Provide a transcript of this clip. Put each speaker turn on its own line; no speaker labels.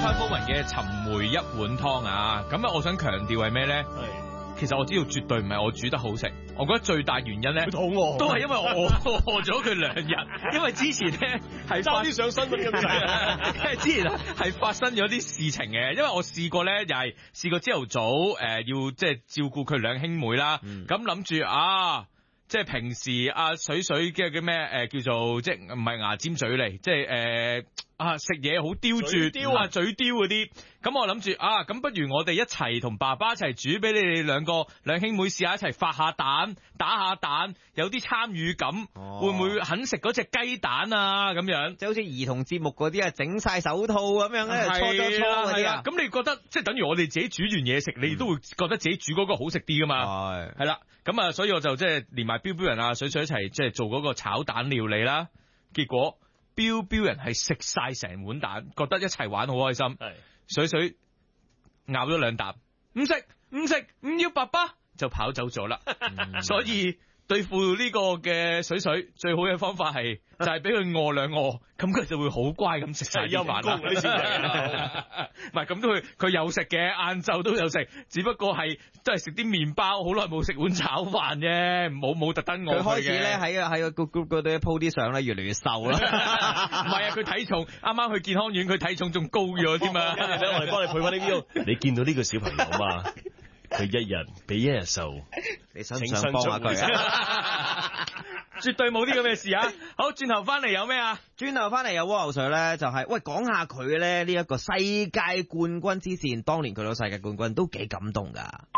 開福文嘅尋梅一碗湯啊！咁啊，我想強調係咩咧？其實我知道絕對唔係我煮得好食，我覺得最大原因咧，
肚餓
都係因為我餓咗佢2日，因為之前咧係
爭啲上新聞咁滯，
因為之前係發生咗啲事情嘅，因為我試過咧，又係試過朝頭早要即係照顧佢2兄妹啦，咁諗住啊。即係平時水水嘅咩叫做即係唔係牙尖嘴利，即係食嘢好刁鑽，嘴刁嗰啲。咁我諗住咁不如我哋一齊同爸爸一齊煮俾你哋2兄妹試下，一齊發下蛋、打下蛋，有啲參與感，會唔會肯食嗰隻雞蛋啊？咁樣
即係好似兒童節目嗰啲整晒手套咁樣咧，搓嗰啲啊。
咁你覺得即係等於我哋自己煮完嘢食，你都會覺得自己煮嗰個好食啲噶嘛？係啦。咁啊，所以我就即係連埋標人水水一齊即係做嗰個炒蛋料理啦。結果標人係食晒成碗蛋，覺得一齊玩好開心。水水咬咗2啖，唔食，唔要爸爸，就跑走咗啦。所以對付呢個嘅水水最好嘅方法係就係俾佢餓2餓，咁佢就會好乖咁食晒啲飯啦。唔係咁都佢有食嘅，晏晝都有食，只不過係都係食啲麵包，好耐冇食碗炒飯啫，冇特登餓佢嘅。
佢開始咧喺個 group 嗰度鋪啲相咧，越嚟越瘦啦。
唔係佢體重啱啱去健康院，佢體重仲高咗添啊！
我哋幫你配翻呢啲。你見到呢個小朋友嘛？佢一日比一日瘦，
你想唔想幫下佢啊？
絕對冇啲咁嘅事啊！好，轉頭翻嚟有咩啊？
轉頭翻嚟有蝸牛水咧，就係講下佢咧呢一個世界冠軍之戰，當年佢攞世界冠軍都幾感動噶。